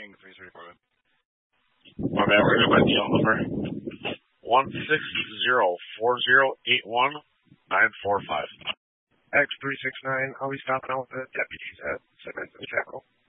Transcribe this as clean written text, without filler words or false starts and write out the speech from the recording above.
King, 330 Department. My bad, we're going to my deal number. 1604081-945. X369, I'll be stopping out with the deputies at 7 Capitol.